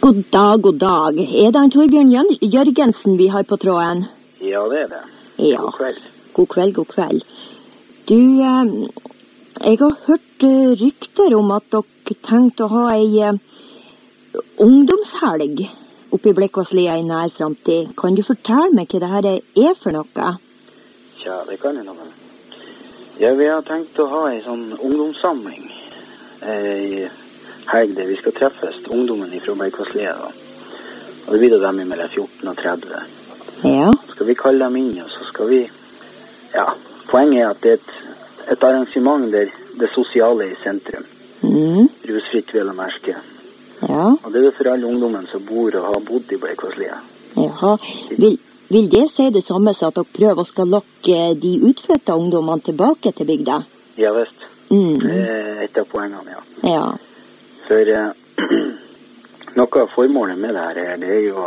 God dag. Er det en Torbjørn Jørgensen vi har på tråden? Ja, det er det. Ja. God kveld. God kveld. Du, jeg har hørt rykter om at dere tenkte å ha ei ungdomshelg oppe i Bleikvasslia i nær fremtid. Kan du fortelle meg hva det her er for noe? Ja, det kan jeg noe. Ja, vi har tenkt å ha en sånn ungdomssamling i helg der vi skal treffes, ungdommen fra Bleikvasslia da. Og det blir da dem mellom 14 og 30. Ja. Så skal vi kalle dem inn, og så skal vi... Ja, poenget er at det er et arrangement der det sosiale er i sentrum. Rusfritt vil jeg merke. Ja. Og det er for alle ungdommen som bor og har bodd i Bleikvasslia. Jaha. Vil det si det samme som at dere prøver å skal lokke de utflyttede ungdommene tilbake til bygda? Ja, visst. Det er et av poengene, ja. Ja. For noe av formålet med det her det er jo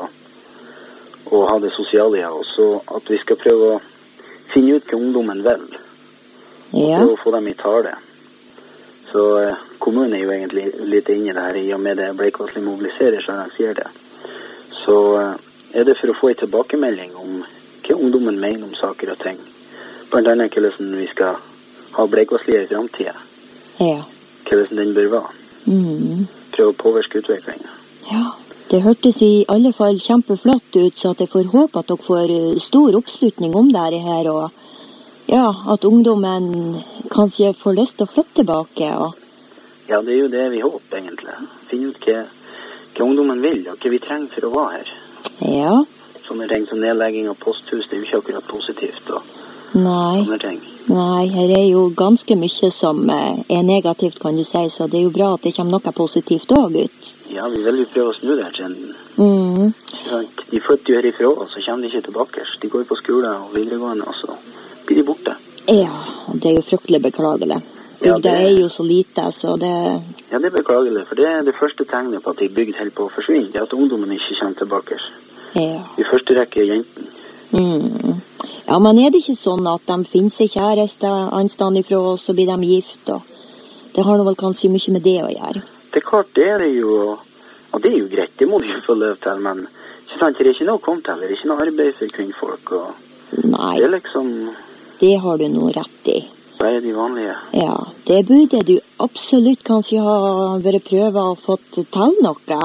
å ha det sosiale, ja, og så at vi skal prøve å finne ut hva ungdommen vil. Ja. Og få dem i tale. Så kommunen er jo egentlig litt inne i det her, i og med det Bleikvasslia mobiliserer, så arrangerer det. Så er det for å få en tilbakemelding om hva ungdommen mener om saker og ting. Blant annet hvordan vi skal ha Bleikvasslia i fremtiden. Ja. Hvordan den bør være. Prøve å påvirke utviklingen. Ja, det hørtes i alle fall kjempeflott ut, så at jeg får håpe at dere får stor oppslutning om det her, og ja, at ungdommen kanskje får lyst til å flytte tilbake. Og... Ja, det er jo det vi håper egentlig. Finne ut hva ungdommen vil, og hva vi trenger for å være her. Ja. Sånne ting som nedlegging av posthus, det er jo ikke akkurat positivt, og sånne ting. Nei, her er jo ganske mye som er negativt, kan du si, så det er jo bra at det kommer noe positivt også ut. Ja, vi vil jo prøve å snu det her trenden. De flytter jo herifra, og så kommer de ikke tilbake. De går på skole og videregående, og så blir de borte. Ja, det er jo fryktelig beklagelig. Bygda er jo så lite, så det... Ja, det er beklagelig, for det er det første tegnet på at de bygd helt på å forsvinne, det er at ungdommen ikke kommer tilbake. Ja. I første rekke er jenten. Ja, men er det ikke sånn at de finner seg kjærester anstand ifra, og så blir de gift, og det har vel kanskje mye med det å gjøre? Det er klart, det er det jo, og det er jo greit, det må de jo få løp til, men ikke sant, det er ikke noe å komme til, det er ikke noe arbeid for kvinnfolk, og nei, det er liksom... Det har du noe rett i. Det er de vanlige. Ja, det burde du absolutt kanskje ha vært prøvet og fått til noe.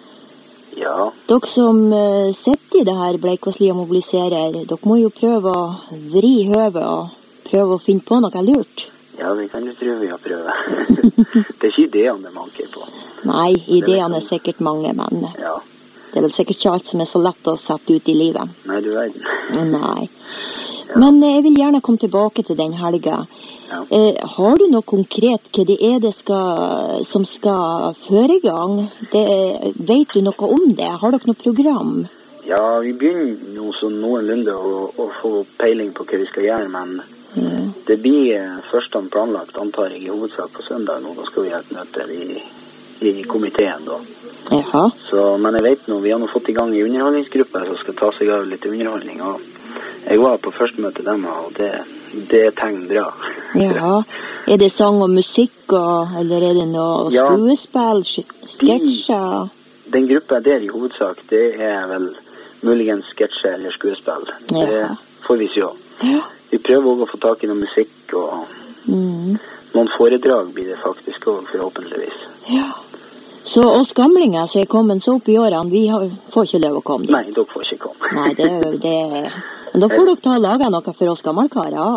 Ja. Dere som sitter i det her Bleikvasslia mobiliserer, dere må jo prøve å vri høvet og prøve å finne på noe lurt. Ja, det kan du tro vi har prøvet. Det er ikke ideene det manker på. Nei, ideene er sikkert mange, men ja. Det er vel sikkert ikke alt som er så lett å sette ut i livet. Nei, du vet. Nei. Ja. Men jeg vil gjerne komme tilbake til den helga. Ja. Har du noe konkret hva det er som skal føre i gang? Vet du noe om det? Har dere noe program? Ja, vi begynner nå sånn noenlunde å få peiling på hva vi skal gjøre, men det blir først planlagt, antar jeg, i hovedsak på søndag nå. Da skal vi ha et møte i komiteen da. Jaha. Så, men jeg vet nå, vi har nå fått i gang en underholdningsgruppe som skal ta seg av litt underholdning, og jeg var på første møte dem, og det tegner bra. Ja, er det sang og musikk, eller er det noe skuespill, sketsjer? Den gruppa der i hovedsak, det er vel muligens sketsjer eller skuespill. Ja. Det får vi se. Ja. Vi prøver også å få tak i noe musikk, og noen foredrag blir det faktisk også, forhåpentligvis. Ja. Så oss gamlinger som er kommet så opp i årene, vi får ikke lov å komme dit? Nei, dere får ikke komme. Nei, det men da får dere ta og lage noe for oss gammelkarer.